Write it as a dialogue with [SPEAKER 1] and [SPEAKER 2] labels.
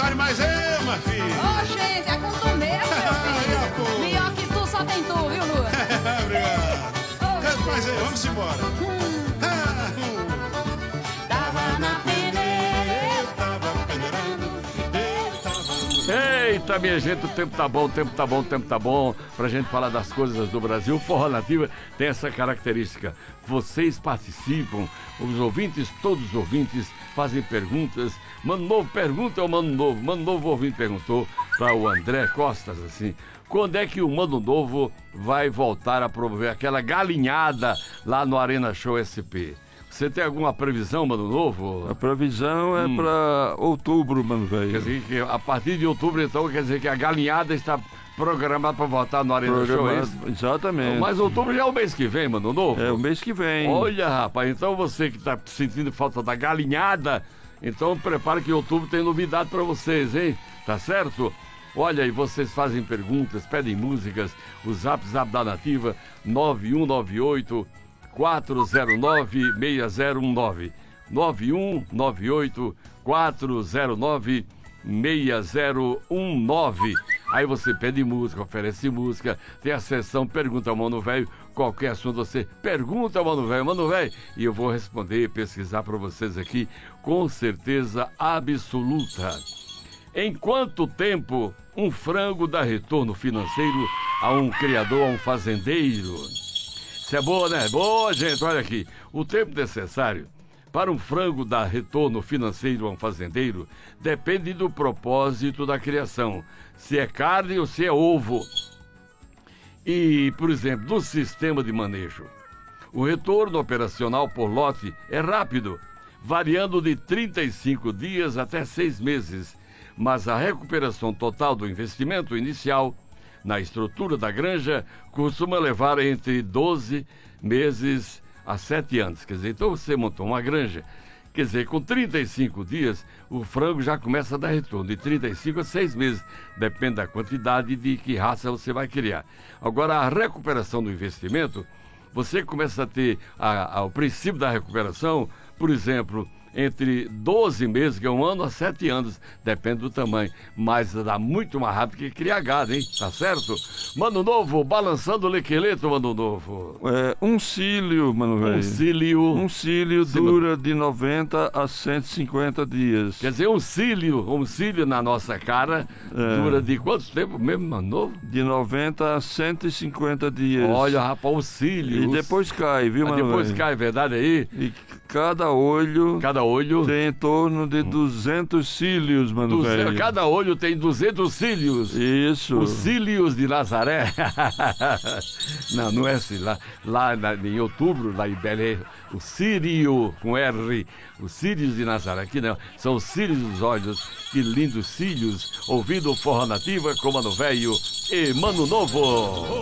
[SPEAKER 1] Fale mais ema, filho.
[SPEAKER 2] Ô, gente, é com tu mesmo, meu filho. Melhor que tu, só tem tu, viu, Lua?
[SPEAKER 1] Obrigado. Canta mais aí, vamos embora.
[SPEAKER 2] Tava na peneira,
[SPEAKER 1] Eu tava peneirando, eu tava...
[SPEAKER 3] Eita, minha gente, o tempo tá bom, o tempo tá bom, o tempo tá bom. Pra gente falar das coisas do Brasil, o Forró Nativa tem essa característica. Vocês participam, os ouvintes, todos os ouvintes fazem perguntas. Mano Novo pergunta ao Mano Novo. Mano Novo ouvinte perguntou para o André Costas assim: quando é que o Mano Novo vai voltar a promover aquela galinhada lá no Arena Show SP? Você tem alguma previsão, Mano Novo?
[SPEAKER 4] A previsão é para outubro, mano, velho.
[SPEAKER 3] Quer dizer que a partir de outubro, então, quer dizer que a galinhada está programada para voltar no Arena Show, é isso?
[SPEAKER 4] Exatamente.
[SPEAKER 3] Mas outubro já é o mês que vem, Mano Novo?
[SPEAKER 4] É o mês que vem.
[SPEAKER 3] Olha, rapaz, então você que está sentindo falta da galinhada, então prepare que em outubro tem novidade para vocês, hein? Tá certo? Olha aí, vocês fazem perguntas, pedem músicas, o Zap da Nativa, 9198 409 6019. 9198 409 6019. Aí você pede música, oferece música, tem a sessão Pergunta ao Mano Velho, qualquer assunto você pergunta ao Mano Velho, e eu vou responder, pesquisar para vocês aqui com certeza absoluta. Em quanto tempo um frango dá retorno financeiro a um criador, a um fazendeiro? Isso é boa, né? Boa, gente, olha aqui. O tempo necessário para um frango dar retorno financeiro a um fazendeiro depende do propósito da criação, se é carne ou se é ovo. E, por exemplo, do sistema de manejo. O retorno operacional por lote é rápido, variando de 35 dias até 6 meses, mas a recuperação total do investimento inicial na estrutura da granja costuma levar entre 12 meses a 7 anos. Quer dizer, então você montou uma granja, quer dizer, com 35 dias, o frango já começa a dar retorno, de 35 a 6 meses, depende da quantidade de que raça você vai criar. Agora, a recuperação do investimento, você começa a ter o princípio da recuperação, por exemplo, entre 12 meses, que é 1 ano, a 7 anos, depende do tamanho, mas dá muito mais rápido que criar gado, hein? Tá certo? Mano Novo, balançando o lequeleto, Mano Novo.
[SPEAKER 4] Um cílio, mano, velho. Um cílio dura de 90 a 150 dias.
[SPEAKER 3] Quer dizer, um cílio na nossa cara dura de quanto tempo mesmo, Mano Novo?
[SPEAKER 4] De 90 a 150 dias.
[SPEAKER 3] Olha, rapaz, o cílio.
[SPEAKER 4] E depois cai, viu, mano?
[SPEAKER 3] Depois cai, verdade aí?
[SPEAKER 4] E cada olho tem em torno de 200 cílios, mano, velho.
[SPEAKER 3] Cada olho tem 200 cílios.
[SPEAKER 4] Isso.
[SPEAKER 3] Os cílios de Nazaré. Não é assim. Lá em outubro, lá em Belém, o Sírio, com R, os cílios de Nazaré. Aqui não, são os cílios dos olhos. Que lindos cílios. Ouvindo Forró Nativa com Mano Velho e Mano Novo.